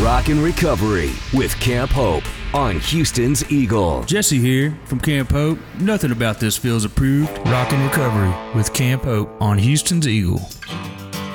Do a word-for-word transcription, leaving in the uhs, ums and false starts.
Rock and Recovery with Camp Hope on Houston's Eagle. Jesse here from Camp Hope. Nothing about this feels approved. Rock and Recovery with Camp Hope on Houston's Eagle.